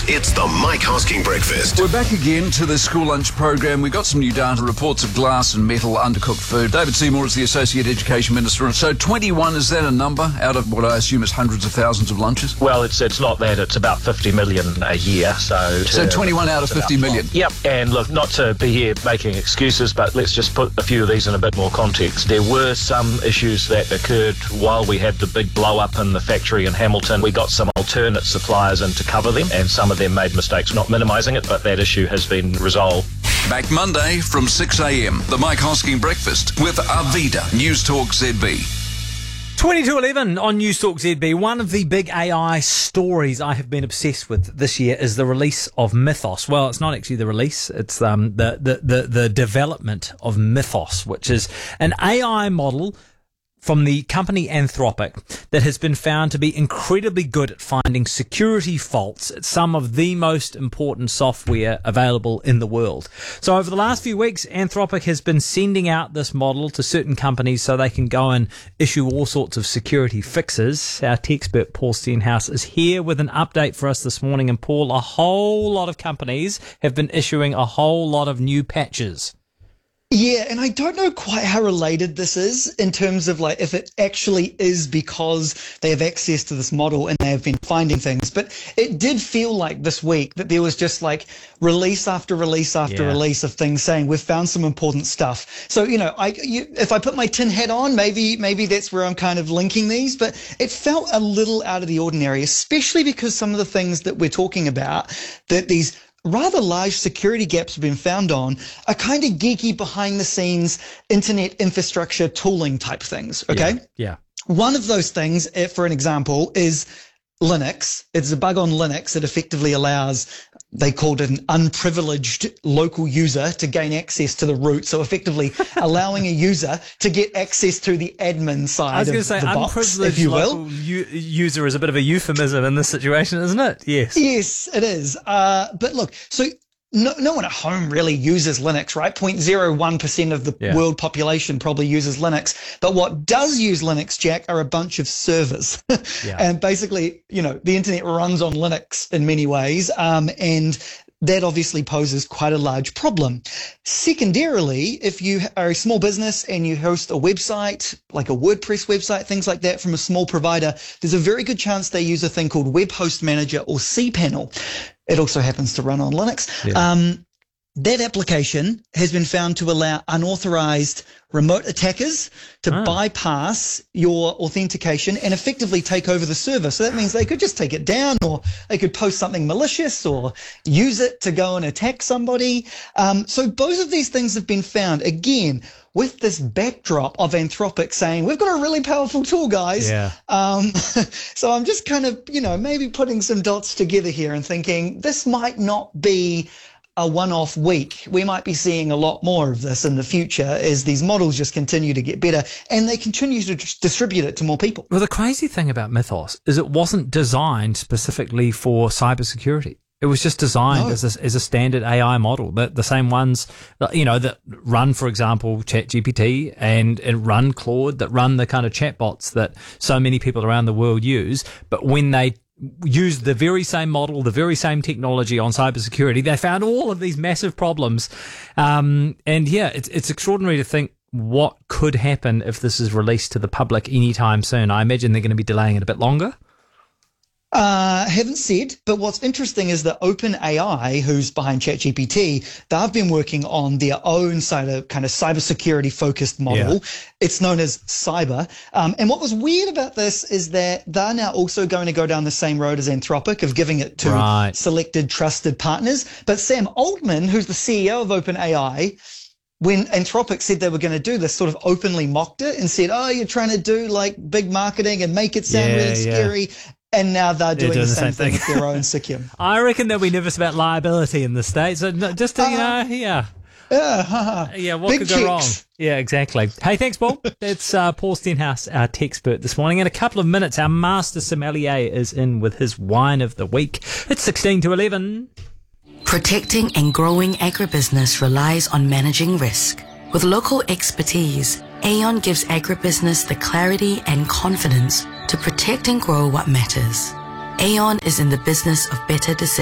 It's the Mike Hosking Breakfast. We're back again to the school lunch program. We've got some new data, reports of glass and metal undercooked food. David Seymour is the Associate Education Minister. So 21, is that a number out of what I assume is hundreds of thousands of lunches? Well, it's not that. It's about 50 million a year. So 21 out of 50 million. Yep. And look, not to be here making excuses, but let's just put a few of these in a bit more context. There were some issues that occurred while we had the big blow up in the factory in Hamilton. We got some alternate suppliers in to cover them, and some of them made mistakes, not minimising it, but that issue has been resolved. Back Monday from 6 a.m. The Mike Hosking Breakfast with Arvida, News Talk ZB. 20 to 11 on News Talk ZB. One of the big AI stories I have been obsessed with this year is the release of Mythos. Well, it's not actually the release. It's the development of Mythos, which is an AI model from the company Anthropic that has been found to be incredibly good at finding security faults at some of the most important software available in the world. So over the last few weeks, Anthropic has been sending out this model to certain companies so they can go and issue all sorts of security fixes. Our tech expert Paul Stenhouse is here with an update for us this morning. And Paul, a whole lot of companies have been issuing a whole lot of new patches. Yeah, and I don't know quite how related this is in terms of like if it actually is because they have access to this model and they have been finding things. But it did feel like this week that there was just like release after release after release of things saying we've found some important stuff. So, if I put my tin hat on, maybe that's where I'm kind of linking these. But it felt a little out of the ordinary, especially because some of the things that we're talking about, that these rather large security gaps have been found on, are kind of geeky behind the scenes internet infrastructure tooling type things. Okay. Yeah. One of those things, for an example, is Linux. It's a bug on Linux that effectively allows, they called it an unprivileged local user to gain access to the root. So effectively allowing a user to get access to the admin side of the box, if you will. I was going to say unprivileged local user is a bit of a euphemism in this situation, isn't it? Yes. Yes, it is. But look, so no one at home really uses Linux, right? 0.01% of the world population probably uses Linux. But what does use Linux, Jack, are a bunch of servers. And basically, the internet runs on Linux in many ways. And that obviously poses quite a large problem. Secondarily, if you are a small business and you host a website, like a WordPress website, things like that from a small provider, there's a very good chance they use a thing called Web Host Manager or cPanel. It also happens to run on Linux. That application has been found to allow unauthorized remote attackers to bypass your authentication and effectively take over the server. So that means they could just take it down, or they could post something malicious or use it to go and attack somebody. So both of these things have been found, again, with this backdrop of Anthropic saying, we've got a really powerful tool, guys. So I'm just kind of, maybe putting some dots together here and thinking this might not be a one-off week. We might be seeing a lot more of this in the future as these models just continue to get better and they continue to distribute it to more people. Well, the crazy thing about Mythos is it wasn't designed specifically for cybersecurity. It was just designed as a standard AI model, the same ones that run, for example, ChatGPT and run Claude, that run the kind of chatbots that so many people around the world use. But when they used the very same model, the very same technology on cybersecurity, they found all of these massive problems. It's extraordinary to think what could happen if this is released to the public anytime soon. I imagine they're going to be delaying it a bit longer. Haven't said, but what's interesting is that OpenAI, who's behind ChatGPT, they've been working on their own kind of cybersecurity focused model. It's known as Cyber. And what was weird about this is that they're now also going to go down the same road as Anthropic of giving it to selected trusted partners. But Sam Altman, who's the CEO of OpenAI, when Anthropic said they were going to do this, sort of openly mocked it and said, you're trying to do like big marketing and make it sound really scary. And now they're doing the same thing with their own SICM. I reckon they'll be nervous about liability in the States. So just to, what big could go wrong? checks. Yeah, exactly. Hey, thanks, Paul. That's Paul Stenhouse, our tech expert this morning. In a couple of minutes, our master sommelier is in with his wine of the week. It's 16 to 11. Protecting and growing agribusiness relies on managing risk. With local expertise, Aon gives agribusiness the clarity and confidence to protect and grow what matters. Aon is in the business of better decisions.